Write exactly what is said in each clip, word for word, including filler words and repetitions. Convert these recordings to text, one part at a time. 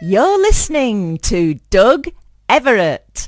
You're listening to Doug Everett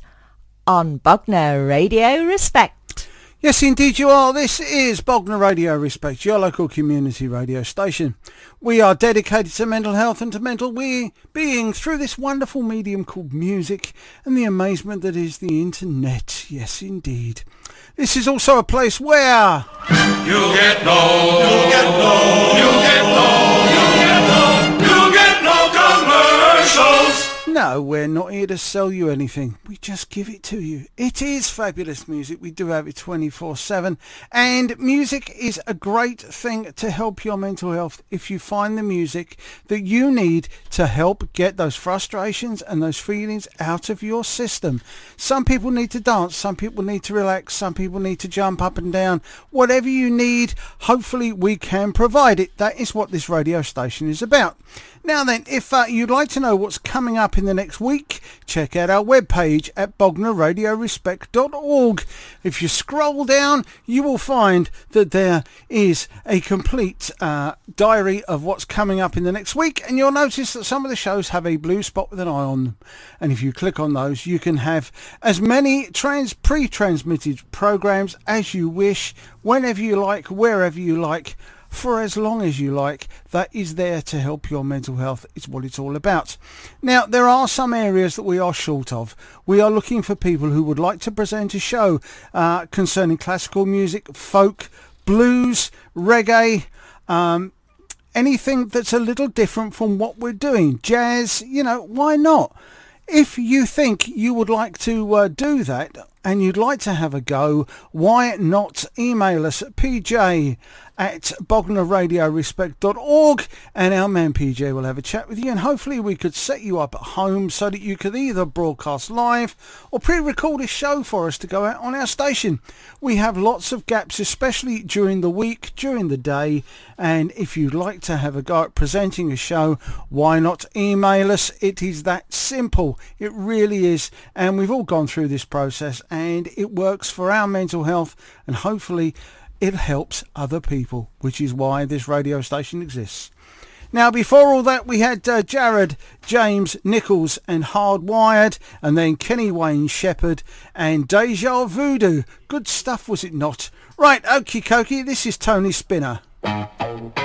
on Bognor Radio Respect. Yes, indeed you are. This is Bognor Radio Respect, your local community radio station. We are dedicated to mental health and to mental we- being through this wonderful medium called music and the amazement that is the internet. Yes, indeed. This is also a place where... You get no, you get no, you get no, you get no, you get no commercials. No, we're not here to sell you anything. We just give it to you. It is fabulous music. We do have it twenty-four seven. And music is a great thing to help your mental health if you find the music that you need to help get those frustrations and those feelings out of your system. Some people need to dance. Some people need to relax. Some people need to jump up and down. Whatever you need, hopefully we can provide it. That is what this radio station is about. Now then, if uh, you'd like to know what's coming up in the next week, check out our webpage at bognor radio respect dot org. If you scroll down, you will find that there is a complete uh, diary of what's coming up in the next week, and you'll notice that some of the shows have a blue spot with an eye on them. And if you click on those, you can have as many trans pre-transmitted programs as you wish, whenever you like, wherever you like, for as long as you like. That is there to help your mental health. It's what it's all about. Now, there are some areas that we are short of. We are looking for people who would like to present a show uh, concerning classical music, folk, blues, reggae, um, anything that's a little different from what we're doing. Jazz, you know, why not? If you think you would like to uh, do that and you'd like to have a go, why not email us at p j at bognor radio respect dot org, and our man P J will have a chat with you, and hopefully we could set you up at home so that you could either broadcast live or pre-record a show for us to go out on our station. We have lots of gaps, especially during the week, during the day, and if you'd like to have a go at presenting a show, why not email us? It is that simple. It really is, and we've all gone through this process, and it works for our mental health, and hopefully it helps other people, which is why this radio station exists. Now, before all that, we had uh, Jared, James, Nichols and Hardwired, and then Kenny Wayne Shepherd and Deja Voodoo. Good stuff, was it not? Right, okie dokie, this is Tony Spinner.